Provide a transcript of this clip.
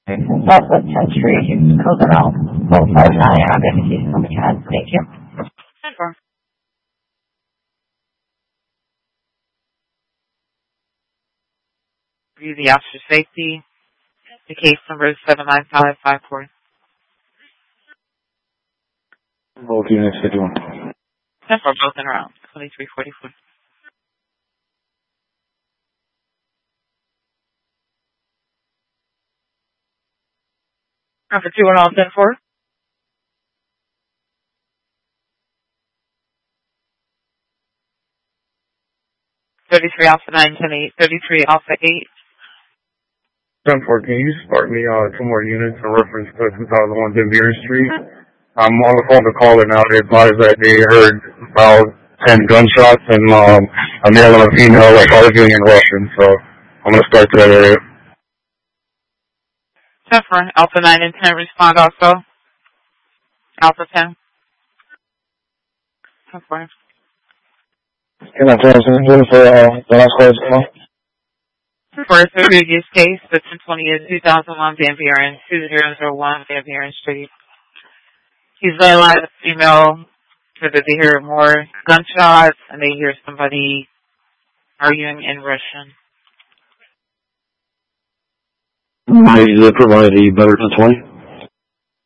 Southwest 10th Street, Houston, Coconut, 459, identification number 10. Thank you. 10-4. Review the officer safety. The case number is 79554. Both units, 51. 10-4, both in around 2344. For 2 and all 10-4. 33 Alpha 9, 10-8, 33 Alpha 8. 10-4, can you spark me 2 more units in reference to 2001 Van Buren Street? I'm on the phone to call it now. They advised that they heard about 10 gunshots and a male and a female like arguing in Russian, so I'm going to start to that area. 10-4, Alpha 9 and 10 respond also. Alpha 10. 10-4. Can I transfer for the last question? For the previous case, the 1020 is 2001 Van Buren, 2001 Van Buren Street. He's very alive, female, so that they hear more gunshots and they hear somebody arguing in Russian. Is it provided better than 20?